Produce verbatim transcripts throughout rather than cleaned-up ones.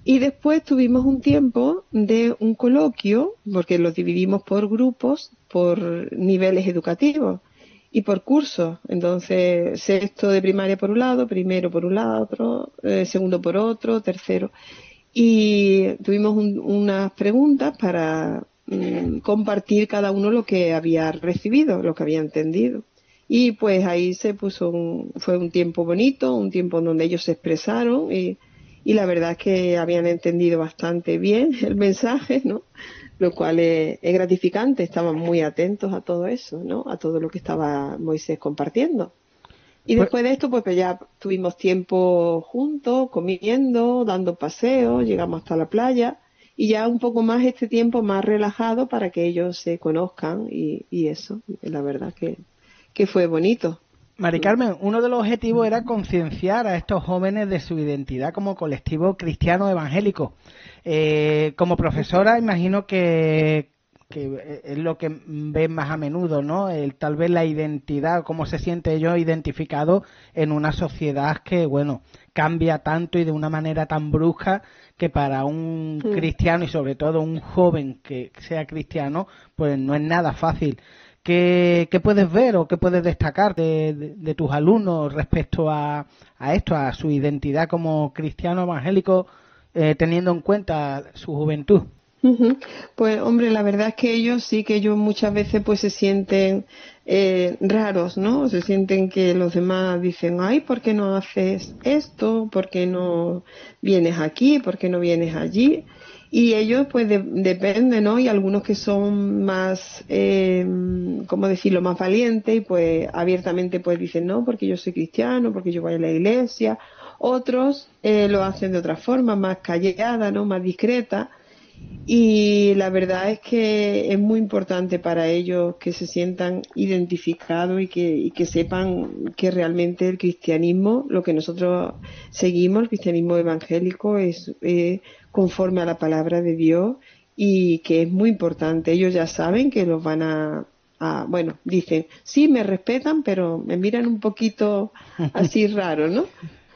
Y después tuvimos un tiempo de un coloquio, porque los dividimos por grupos, por niveles educativos y por cursos. Entonces, sexto de primaria por un lado, primero por un lado, otro, eh, segundo por otro, tercero. Y tuvimos un, unas preguntas para mm, compartir cada uno lo que había recibido, lo que había entendido. Y pues ahí se puso un, fue un tiempo bonito, un tiempo en donde ellos se expresaron y, y la verdad es que habían entendido bastante bien el mensaje, ¿no? Lo cual es, es gratificante, estaban muy atentos a todo eso, ¿no? A todo lo que estaba Moisés compartiendo. Y Pues, después de esto, pues, pues ya tuvimos tiempo juntos, comiendo, dando paseos, llegamos hasta la playa y ya un poco más este tiempo más relajado para que ellos se conozcan y, y eso, la verdad que, que fue bonito. Mari Carmen, uno de los objetivos era concienciar a estos jóvenes de su identidad como colectivo cristiano evangélico. Eh, como profesora, imagino que, que es lo que ven más a menudo, ¿no? El, tal vez la identidad, cómo se siente ellos identificados en una sociedad que, bueno, cambia tanto y de una manera tan brusca que para un Mm. cristiano y sobre todo un joven que sea cristiano, pues no es nada fácil. ¿Qué, qué puedes ver o qué puedes destacar de, de, de tus alumnos respecto a, a esto, a su identidad como cristiano evangélico, eh, teniendo en cuenta su juventud? Ujú. Pues hombre, la verdad es que ellos sí que ellos muchas veces pues se sienten eh, raros, ¿no? Se sienten que los demás dicen, ay, ¿por qué no haces esto? ¿Por qué no vienes aquí? ¿Por qué no vienes allí? Y ellos pues de- depende, ¿no? Y algunos que son más, eh, ¿cómo decirlo?, más valientes y pues abiertamente pues dicen, no, porque yo soy cristiano, porque yo voy a la iglesia. Otros eh, lo hacen de otra forma, más callada, ¿no? Más discreta. Y la verdad es que es muy importante para ellos que se sientan identificados y que, y que sepan que realmente el cristianismo, lo que nosotros seguimos, el cristianismo evangélico, es eh, conforme a la palabra de Dios y que es muy importante. Ellos ya saben que los van a, a bueno, dicen, sí, me respetan, pero me miran un poquito así raro, ¿no?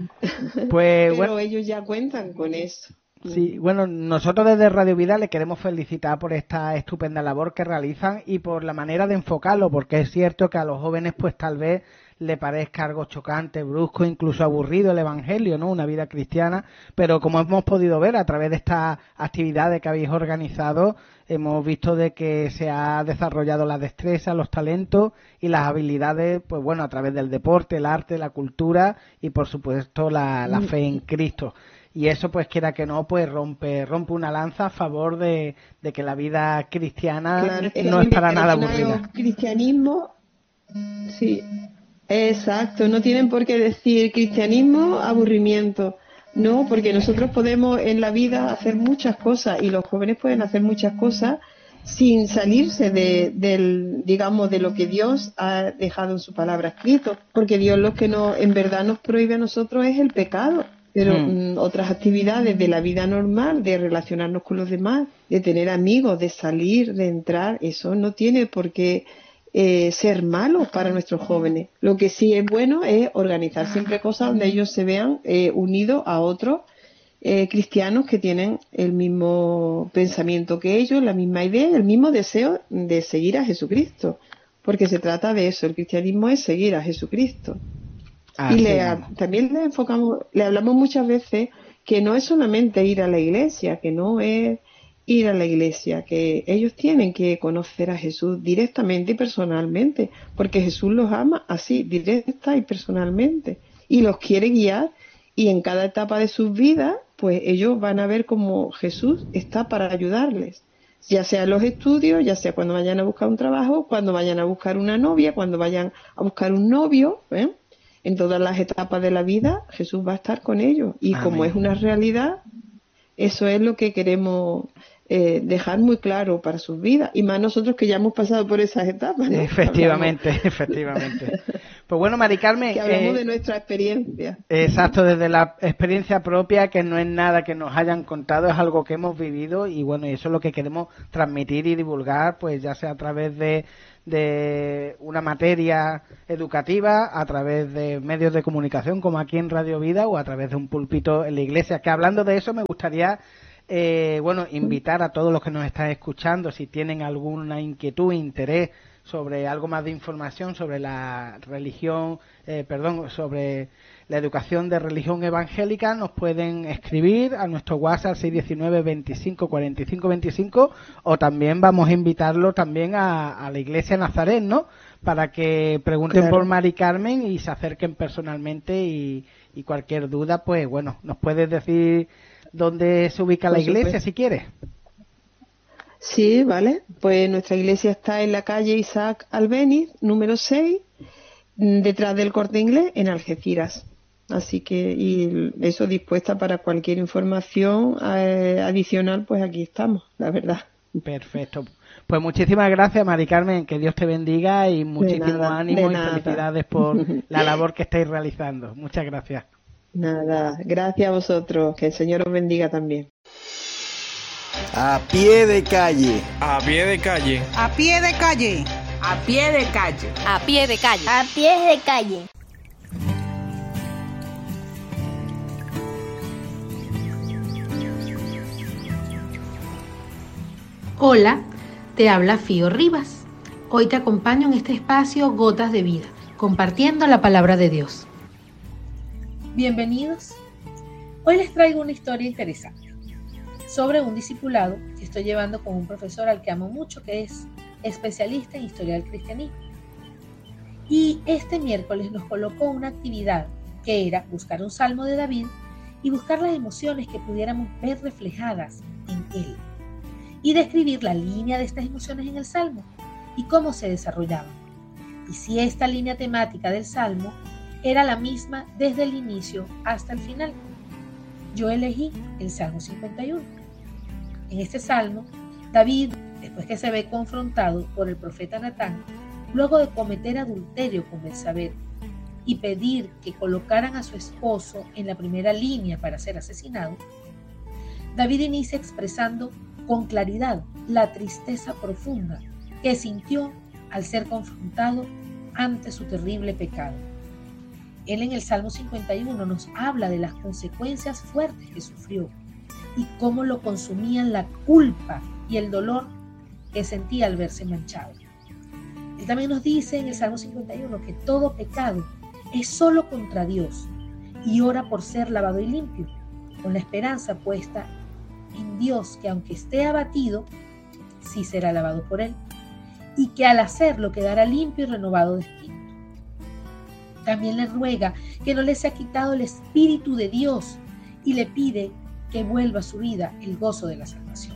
Pues bueno, Pero ellos ya cuentan con eso. sí, Ujú. bueno, nosotros desde Radio Vida le queremos felicitar por esta estupenda labor que realizan y por la manera de enfocarlo, porque es cierto que a los jóvenes pues tal vez le parezca algo chocante, brusco, incluso aburrido el Evangelio, ¿no? Una vida cristiana, pero como hemos podido ver a través de estas actividades que habéis organizado, hemos visto de que se ha desarrollado la destreza, los talentos y las habilidades, pues bueno, a través del deporte, el arte, la cultura y por supuesto la, la fe en Cristo. Y eso, pues quiera que no, pues rompe rompe una lanza a favor de, de que la vida cristiana Claro, es no es que para al nada final aburrida. los cristianismo, sí, exacto, no tienen por qué decir cristianismo, aburrimiento, no, porque nosotros podemos en la vida hacer muchas cosas y los jóvenes pueden hacer muchas cosas sin salirse de, del, digamos, de lo que Dios ha dejado en su palabra escrito, porque Dios lo que no, en verdad nos prohíbe a nosotros es el pecado, pero Hmm. mm, otras actividades de la vida normal, de relacionarnos con los demás, de tener amigos, de salir, de entrar, eso no tiene por qué eh, ser malo para nuestros jóvenes. Lo que sí es bueno es organizar siempre cosas donde ellos se vean eh, unidos a otros eh, cristianos que tienen el mismo pensamiento que ellos, la misma idea, el mismo deseo de seguir a Jesucristo. Porque se trata de eso, el cristianismo es seguir a Jesucristo. Y Así le, mismo. también le enfocamos, le hablamos muchas veces que no es solamente ir a la iglesia, que no es ir a la iglesia, que ellos tienen que conocer a Jesús directamente y personalmente, porque Jesús los ama así, directa y personalmente, y los quiere guiar, y en cada etapa de sus vidas, pues ellos van a ver cómo Jesús está para ayudarles, ya sea en los estudios, ya sea cuando vayan a buscar un trabajo, cuando vayan a buscar una novia, cuando vayan a buscar un novio, ¿eh? En todas las etapas de la vida, Jesús va a estar con ellos. Y como es Amén. una realidad, eso es lo que queremos eh, dejar muy claro para sus vidas. Y más nosotros que ya hemos pasado por esas etapas, ¿no? Hablamos. Efectivamente, efectivamente. Pues bueno, Mari Carmen... Que hablamos eh, de nuestra experiencia. Exacto, desde la experiencia propia, que no es nada que nos hayan contado, es algo que hemos vivido y bueno, y eso es lo que queremos transmitir y divulgar, pues ya sea a través de, de una materia educativa, a través de medios de comunicación como aquí en Radio Vida o a través de un púlpito en la iglesia. Que hablando de eso me gustaría... Eh, bueno, invitar a todos los que nos están escuchando, si tienen alguna inquietud, interés sobre algo más de información sobre la religión, eh, perdón, sobre la educación de religión evangélica, nos pueden escribir a nuestro WhatsApp seis uno nueve, veinticinco, cuarenta y cinco, veinticinco, o también vamos a invitarlo también a, a la iglesia Nazaret, ¿no? Para que pregunten claro. por Mari Carmen y se acerquen personalmente y, y cualquier duda, pues bueno, nos puedes decir dónde se ubica la iglesia, si quieres. Sí, vale. Pues nuestra iglesia está en la calle Isaac Albéniz, número seis, detrás del Corte Inglés, en Algeciras. Así que, y eso dispuesta para cualquier información eh, adicional, pues aquí estamos, la verdad. Perfecto. Pues muchísimas gracias, Mari Carmen, que Dios te bendiga y muchísimo nada, ánimo y felicidades por la labor que estáis realizando. Muchas gracias. Nada, gracias a vosotros, que el Señor os bendiga también. A pie de calle. A pie de calle. A pie de calle. A pie de calle. A pie de calle. A pie de calle. Hola, te habla Fío Rivas. Hoy te acompaño en este espacio Gotas de Vida, compartiendo la palabra de Dios. Bienvenidos. Hoy les traigo una historia interesante sobre un discipulado que estoy llevando con un profesor al que amo mucho, que es especialista en historia del cristianismo. Y este miércoles nos colocó una actividad que era buscar un salmo de David y buscar las emociones que pudiéramos ver reflejadas en él y describir la línea de estas emociones en el salmo y cómo se desarrollaban. Y si esta línea temática del salmo era la misma desde el inicio hasta el final. Yo elegí el Salmo cincuenta y uno. En este salmo, David, después que se ve confrontado por el profeta Natán, luego de cometer adulterio con Betsabé y pedir que colocaran a su esposo en la primera línea para ser asesinado, David inicia expresando con claridad la tristeza profunda que sintió al ser confrontado ante su terrible pecado. Él en el Salmo cincuenta y uno nos habla de las consecuencias fuertes que sufrió y cómo lo consumían la culpa y el dolor que sentía al verse manchado. Él también nos dice en el Salmo cincuenta y uno que todo pecado es solo contra Dios y ora por ser lavado y limpio, con la esperanza puesta en Dios, que aunque esté abatido, sí será lavado por Él, y que al hacerlo quedará limpio y renovado de espíritu. También le ruega que no le sea quitado el Espíritu de Dios y le pide que vuelva a su vida el gozo de la salvación.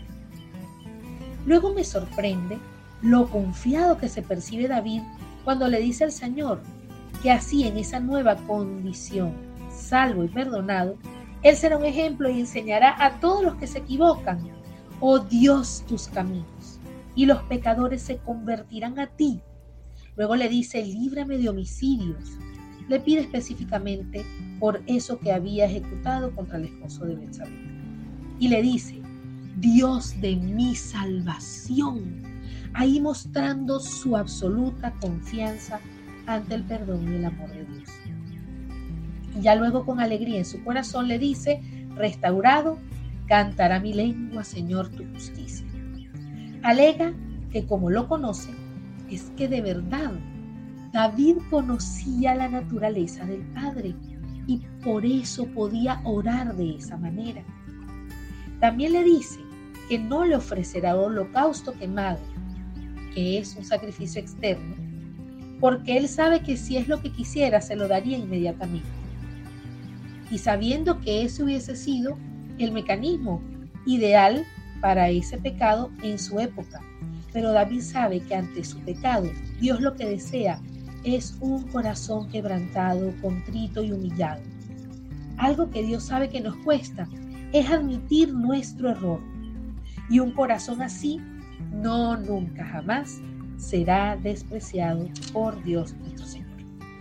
Luego me sorprende lo confiado que se percibe David cuando le dice al Señor que así en esa nueva condición, salvo y perdonado, Él será un ejemplo y enseñará a todos los que se equivocan, oh Dios, tus caminos, y los pecadores se convertirán a ti. Luego le dice, líbrame de homicidios. Le pide específicamente por eso que había ejecutado contra el esposo de Betsabé. Y le dice, Dios de mi salvación, ahí mostrando su absoluta confianza ante el perdón y el amor de Dios. Y ya luego con alegría en su corazón le dice, restaurado, cantará mi lengua, Señor, tu justicia. Alega que como lo conoce, es que de verdad David conocía la naturaleza del Padre y por eso podía orar de esa manera. También le dice que no le ofrecerá holocausto quemado, que es un sacrificio externo, porque él sabe que si es lo que quisiera se lo daría inmediatamente. Y sabiendo que ese hubiese sido el mecanismo ideal para ese pecado en su época. Pero David sabe que ante su pecado, Dios lo que desea es un corazón quebrantado, contrito y humillado. Algo que Dios sabe que nos cuesta es admitir nuestro error. Y un corazón así, no, nunca, jamás será despreciado por Dios nuestro Señor.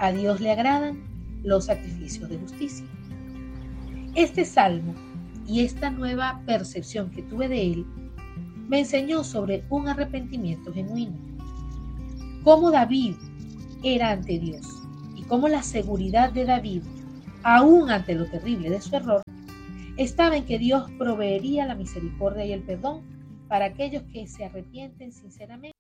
A Dios le agradan los sacrificios de justicia. Este salmo y esta nueva percepción que tuve de él me enseñó sobre un arrepentimiento genuino. Cómo David era ante Dios y cómo la seguridad de David, aún ante lo terrible de su error, estaba en que Dios proveería la misericordia y el perdón para aquellos que se arrepienten sinceramente